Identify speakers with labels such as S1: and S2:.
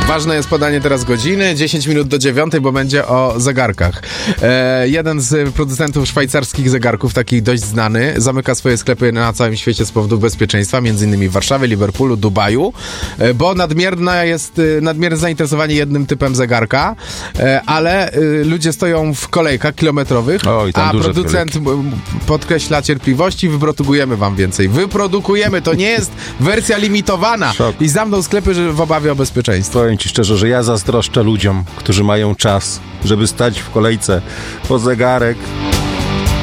S1: Ważne jest podanie teraz godziny, 10 minut do 9, bo będzie o zegarkach. Jeden z producentów szwajcarskich zegarków, taki dość znany, zamyka swoje sklepy na całym świecie z powodów bezpieczeństwa, między innymi w Warszawie, Liverpoolu, Dubaju, bo nadmierne zainteresowanie jednym typem zegarka, ale ludzie stoją w kolejkach kilometrowych, a producent podkreśla cierpliwości, wyprodukujemy wam więcej. Wyprodukujemy, to nie jest wersja limitowana. I zamknął sklepy w obawie o bezpieczeństwo.
S2: Powiem ci szczerze, że ja zazdroszczę ludziom, którzy mają czas, żeby stać w kolejce po zegarek.